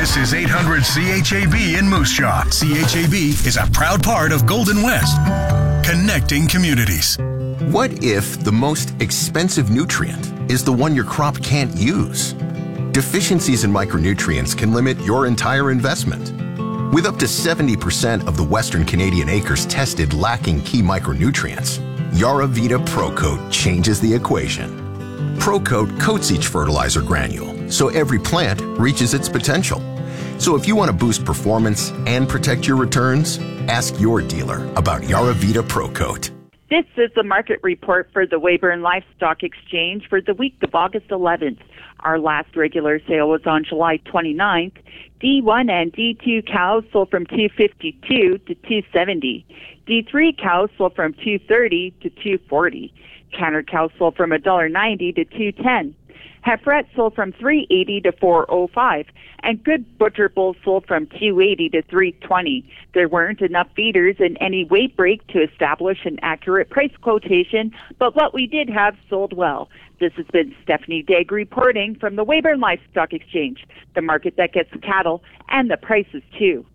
This is 800 CHAB in Moose Jaw. CHAB is a proud part of Golden West, connecting communities. What if the most expensive nutrient is the one your crop can't use? Deficiencies in micronutrients can limit your entire investment. With up to 70% of the Western Canadian acres tested lacking key micronutrients, Yaravita ProCoat changes the equation. ProCoat coats each fertilizer granule, so every plant reaches its potential. So if you want to boost performance and protect your returns, ask your dealer about Yaravita ProCoat. This is the market report for the Weyburn Livestock Exchange for the week of August 11th. Our last regular sale was on July 29th. D1 and D2 cows sold from $252 to $270. D3 cows sold from $230 to $240. Canner cows sold from $1.90 to $210. Heiferette sold from $380 to $405, and good butcher bulls sold from $280 to $320. There weren't enough feeders in any weight break to establish an accurate price quotation, but what we did have sold well. This has been Stephanie Degg reporting from the Weyburn Livestock Exchange, the market that gets the cattle and the prices too.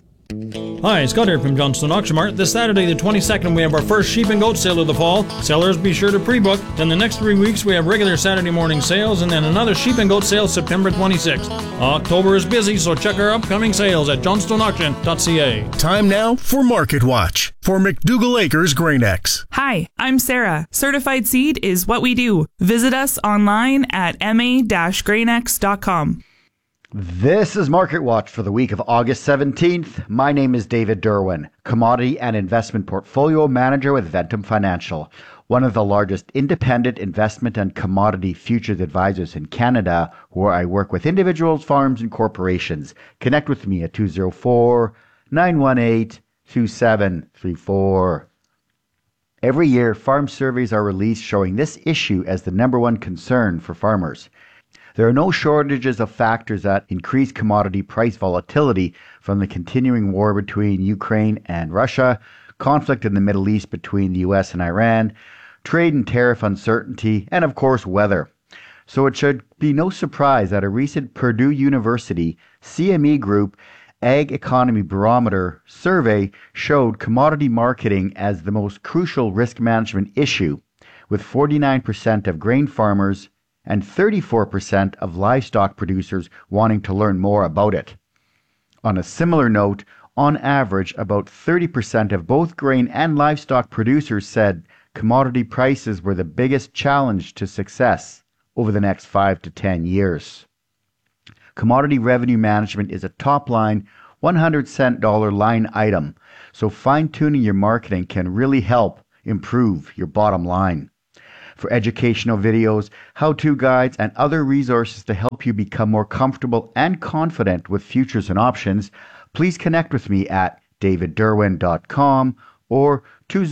Hi, Scott here from Johnstone Auction Mart. This Saturday the 22nd we have our first sheep and goat sale of the fall. Sellers be sure to pre-book. Then the next 3 weeks we have regular Saturday morning sales and then another sheep and goat sale September 26th. October is busy, so check our upcoming sales at johnstoneauction.ca. Time now for Market Watch for McDougall Acres GrainX. Hi, I'm Sarah. Certified seed is what we do. Visit us online at ma-grainx.com. This is Market Watch for the week of August 17th. My name is David Derwin, Commodity and Investment Portfolio Manager with Ventum Financial, one of the largest independent investment and commodity futures advisors in Canada, where I work with individuals, farms, and corporations. Connect with me at 204-918-2734. Every year, farm surveys are released showing this issue as the number one concern for farmers. There are no shortages of factors that increase commodity price volatility, from the continuing war between Ukraine and Russia, conflict in the Middle East between the US and Iran, trade and tariff uncertainty, and of course weather. So it should be no surprise that a recent Purdue University CME Group Ag Economy Barometer survey showed commodity marketing as the most crucial risk management issue, with 49% of grain farmers and 34% of livestock producers wanting to learn more about it. On a similar note, on average, about 30% of both grain and livestock producers said commodity prices were the biggest challenge to success over the next 5 to 10 years. Commodity revenue management is a top-line, 100-cent dollar line item, so fine-tuning your marketing can really help improve your bottom line. For educational videos, how-to guides, and other resources to help you become more comfortable and confident with futures and options, please connect with me at davidderwin.com or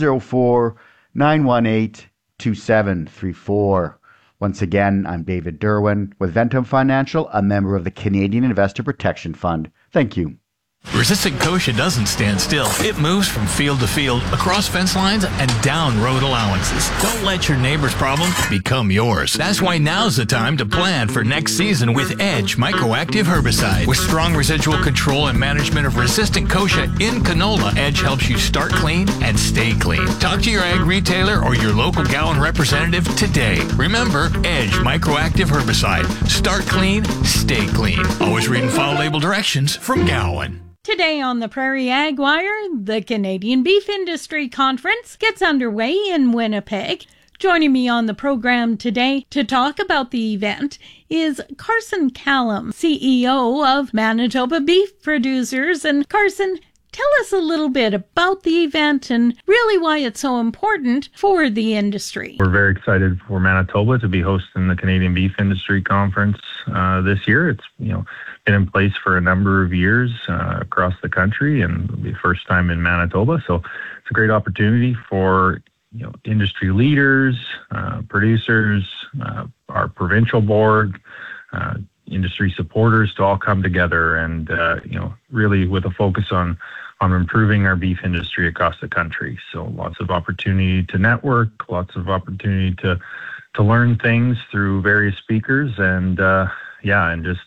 204-918-2734. Once again, I'm David Derwin with Ventum Financial, a member of the Canadian Investor Protection Fund. Thank you. Resistant kochia doesn't stand still. It moves from field to field, across fence lines, and down road allowances. Don't let your neighbor's problem become yours. That's why now's the time to plan for next season with Edge Microactive Herbicide. With strong residual control and management of resistant kochia in canola, Edge helps you start clean and stay clean. Talk to your ag retailer or your local Gowan representative today. Remember, Edge Microactive Herbicide. Start clean, stay clean. Always read and follow label directions from Gowan. Today on the Prairie Ag Wire, the Canadian Beef Industry Conference gets underway in Winnipeg. Joining me on the program today to talk about the event is Carson Callum, CEO of Manitoba Beef Producers. And Carson, tell us a little bit about the event and really why it's so important for the industry. We're very excited for Manitoba to be hosting the Canadian Beef Industry Conference this year. It's been in place for a number of years across the country, and it'll be the first time in Manitoba. So it's a great opportunity for industry leaders, producers, our provincial board, industry supporters to all come together and really with a focus on improving our beef industry across the country. So lots of opportunity to network, lots of opportunity to learn things through various speakers, and just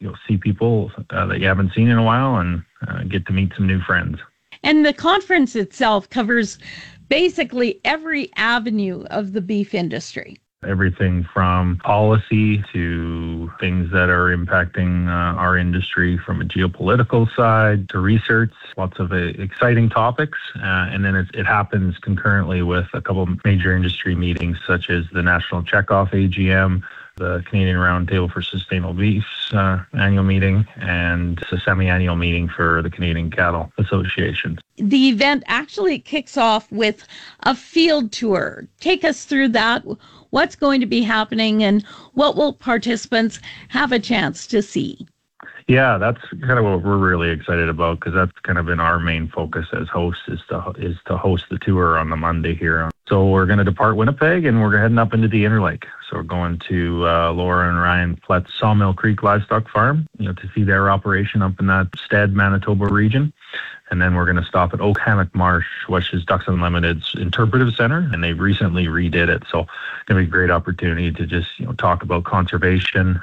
you'll see people that you haven't seen in a while and get to meet some new friends. And the conference itself covers basically every avenue of the beef industry. Everything from policy to things that are impacting our industry from a geopolitical side to research, lots of exciting topics. And then it happens concurrently with a couple of major industry meetings, such as the National Checkoff AGM, the Canadian Roundtable for Sustainable Beef's annual meeting, and a semi-annual meeting for the Canadian Cattle Association. The event actually kicks off with a field tour. Take us through that. What's going to be happening and what will participants have a chance to see? Yeah, that's kind of what we're really excited about, because that's kind of been our main focus as hosts is to host the tour on the Monday here. So we're going to depart Winnipeg and we're heading up into the Interlake. So we're going to Laura and Ryan Flett's Sawmill Creek Livestock Farm, to see their operation up in that Stead, Manitoba region. And then we're going to stop at Oak Hammock Marsh, which is Ducks Unlimited's interpretive center, and they've recently redid it. So it's going to be a great opportunity to just talk about conservation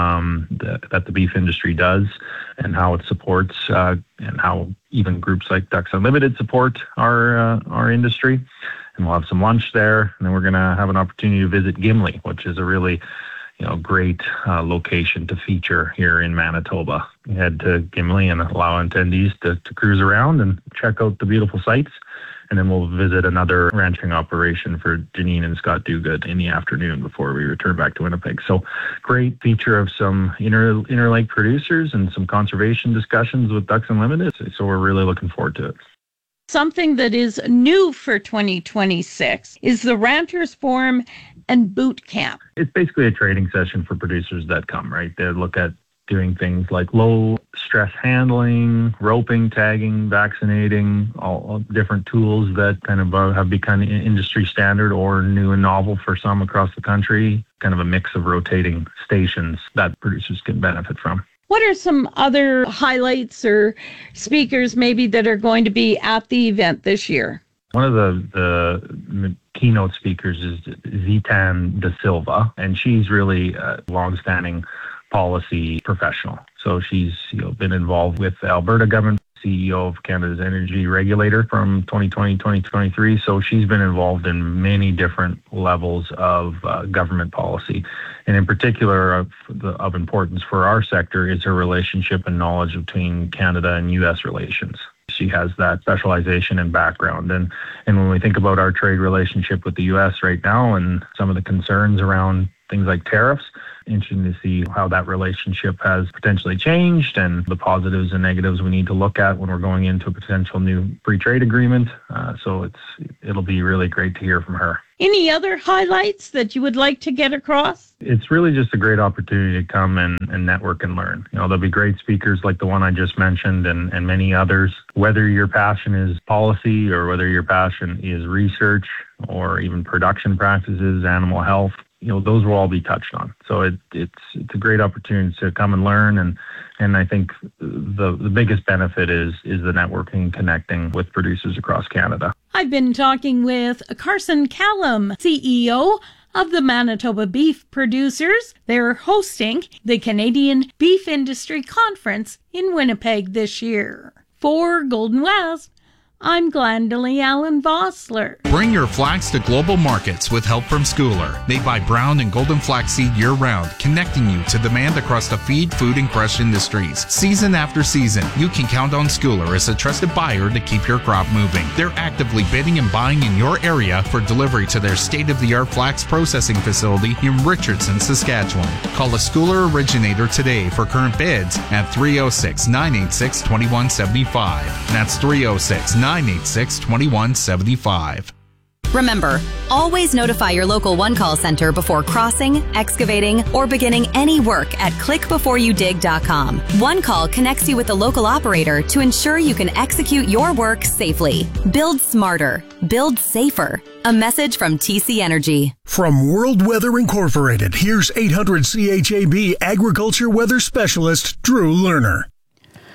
that the beef industry does and how it supports and how even groups like Ducks Unlimited support our industry. And we'll have some lunch there, and then we're going to have an opportunity to visit Gimli, which is a really great location to feature here in Manitoba. We head to Gimli and allow attendees to cruise around and check out the beautiful sights. And then we'll visit another ranching operation for Janine and Scott Duguid in the afternoon before we return back to Winnipeg. So great feature of some interlake producers and some conservation discussions with Ducks Unlimited. So we're really looking forward to it. Something that is new for 2026 is the Ranchers Forum and Boot Camp. It's basically a training session for producers that come, right? They look at doing things like low stress handling, roping, tagging, vaccinating, all different tools that kind of have become industry standard or new and novel for some across the country, kind of a mix of rotating stations that producers can benefit from. What are some other highlights or speakers maybe that are going to be at the event this year? One of the keynote speakers is Zitan Da Silva, and she's really a longstanding policy professional. So she's been involved with the Alberta government, CEO of Canada's energy regulator from 2020 to 2023. So she's been involved in many different levels of government policy. And in particular, of importance for our sector is her relationship and knowledge between Canada and U.S. relations. She has that specialization and background. And when we think about our trade relationship with the U.S. right now and some of the concerns around things like tariffs, interesting to see how that relationship has potentially changed and the positives and negatives we need to look at when we're going into a potential new free trade agreement. So it'll be really great to hear from her. Any other highlights that you would like to get across? It's really just a great opportunity to come and network and learn. There'll be great speakers like the one I just mentioned and many others. Whether your passion is policy or whether your passion is research or even production practices, animal health, those will all be touched on. So it's a great opportunity to come and learn. And I think the biggest benefit is the networking and connecting with producers across Canada. I've been talking with Carson Callum, CEO of the Manitoba Beef Producers. They're hosting the Canadian Beef Industry Conference in Winnipeg this year. For Golden West, I'm Glendalee Allen Vossler. Bring your flax to global markets with help from Schooler. They buy brown and golden flaxseed year-round, connecting you to demand across the feed, food, and crush industries. Season after season, you can count on Schooler as a trusted buyer to keep your crop moving. They're actively bidding and buying in your area for delivery to their state-of-the-art flax processing facility in Richardson, Saskatchewan. Call a Schooler originator today for current bids at 306-986-2175. That's 306-986-2175. Remember, always notify your local one-call center before crossing, excavating, or beginning any work at clickbeforeyoudig.com. One Call connects you with the local operator to ensure you can execute your work safely. Build smarter. Build safer. A message from TC Energy. From World Weather Incorporated, here's 800 CHAB Agriculture Weather Specialist Drew Lerner.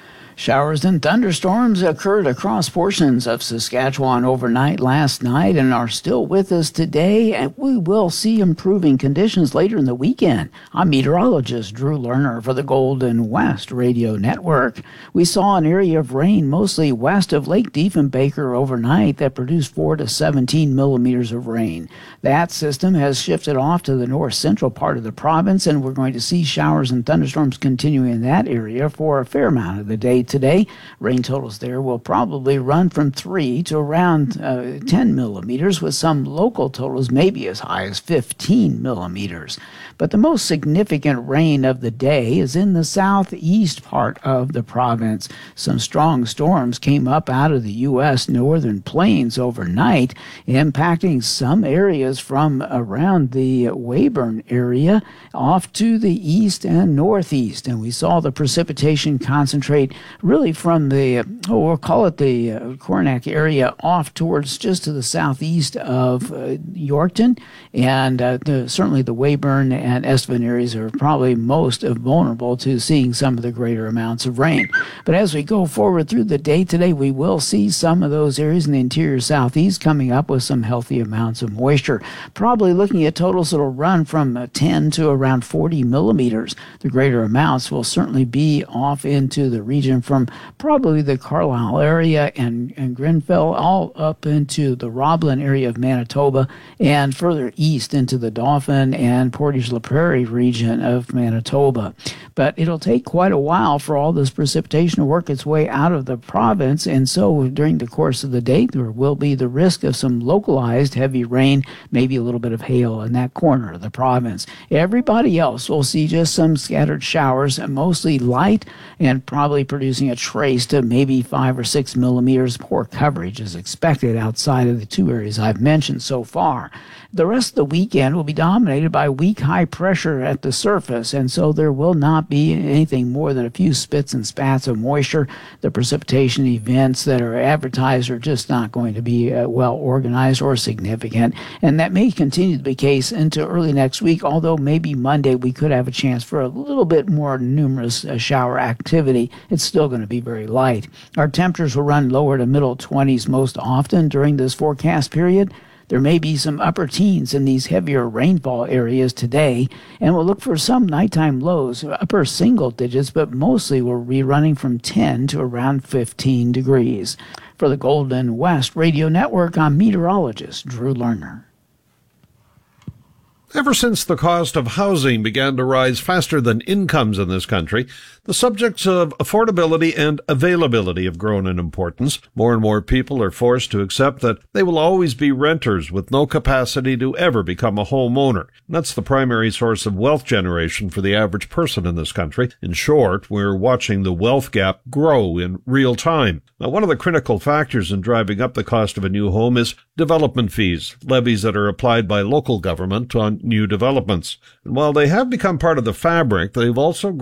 Showers and thunderstorms occurred across portions of Saskatchewan overnight last night and are still with us today, and we will see improving conditions later in the weekend. I'm meteorologist Drew Lerner for the Golden West Radio Network. We saw an area of rain mostly west of Lake Diefenbaker overnight that produced 4 to 17 millimeters of rain. That system has shifted off to the north-central part of the province, and we're going to see showers and thunderstorms continuing in that area for a fair amount of the day today. Rain totals there will probably run from 3 to around 10 millimeters, with some local totals maybe as high as 15 millimeters. But the most significant rain of the day is in the southeast part of the province. Some strong storms came up out of the U.S. northern plains overnight, impacting some areas from around the Weyburn area off to the east and northeast. And we saw the precipitation concentrate really from the, we'll call it the Coronach area off towards just to the southeast of Yorkton. And certainly the Weyburn and Estevan areas are probably most vulnerable to seeing some of the greater amounts of rain. But as we go forward through the day today, we will see some of those areas in the interior southeast coming up with some healthy amounts of moisture. Probably looking at totals that will run from 10 to around 40 millimeters. The greater amounts will certainly be off into the region from probably the Carlisle area and Grenfell all up into the Roblin area of Manitoba and further east into the Dauphin and Portage la Prairie region of Manitoba. But it'll take quite a while for all this precipitation to work its way out of the province, and so during the course of the day there will be the risk of some localized heavy rain, maybe a little bit of hail in that corner of the province. Everybody else will see just some scattered showers, mostly light and probably producing a trace to maybe 5 or 6 millimeters. Poor coverage is expected outside of the two areas I've mentioned so far. The rest of the weekend will be dominated by weak high pressure at the surface, and so there will not be anything more than a few spits and spats of moisture. The precipitation events that are advertised are just not going to be well organized or significant, and that may continue to be the case into early next week, although maybe Monday we could have a chance for a little bit more numerous shower activity. It's still going to be very light. Our temperatures will run lower to middle 20s most often during this forecast period. There may be some upper teens in these heavier rainfall areas today, and we'll look for some nighttime lows, upper single digits, but mostly we'll be running from 10 to around 15 degrees. For the Golden West Radio Network, I'm meteorologist Drew Lerner. Ever since the cost of housing began to rise faster than incomes in this country, the subjects of affordability and availability have grown in importance. More and more people are forced to accept that they will always be renters with no capacity to ever become a homeowner. And that's the primary source of wealth generation for the average person in this country. In short, we're watching the wealth gap grow in real time. Now, one of the critical factors in driving up the cost of a new home is development fees, levies that are applied by local government on new developments. And while they have become part of the fabric, they've also